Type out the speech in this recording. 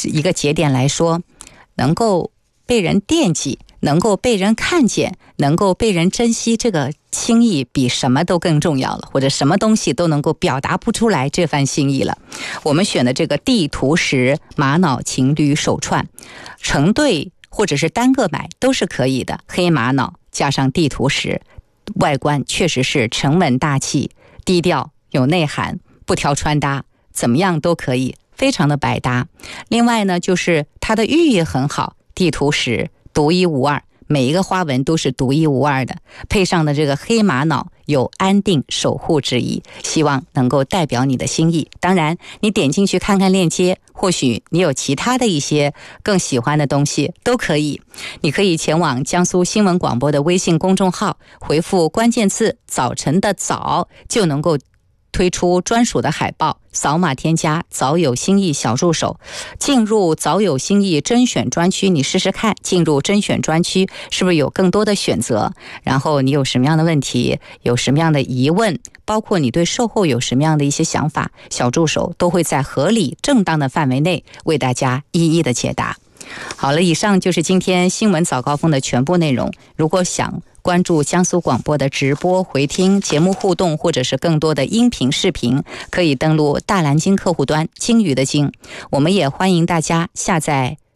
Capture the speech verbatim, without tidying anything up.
一个节点来说，能够被人惦记，能够被人看见，能够被人珍惜，这个心意比什么都更重要了，或者什么东西都能够表达不出来这番心意了。我们选的这个地图石玛瑙情侣手串，成对或者是单个买都是可以的。黑玛瑙加上地图石，外观确实是沉稳大气，低调有内涵，不挑穿搭，怎么样都可以，非常的百搭。另外呢，就是它的寓意很好，地图石独一无二，每一个花纹都是独一无二的，配上的这个黑玛瑙有安定守护之意，希望能够代表你的心意。当然你点进去看看链接，或许你有其他的一些更喜欢的东西都可以。你可以前往江苏新闻广播的微信公众号，回复关键字早晨的早，就能够推出专属的海报，扫码添加早有心意小助手，进入早有心意甄选专区，你试试看，进入甄选专区是不是有更多的选择，然后你有什么样的问题，有什么样的疑问，包括你对售后有什么样的一些想法，小助手都会在合理正当的范围内为大家一一的解答。好了，以上就是今天新闻早高峰的全部内容。如果想关注江苏广播的直播回听节目互动，或者是更多的音频视频，可以登录大蓝鲸客户端，鲸鱼的鲸。我们也欢迎大家下载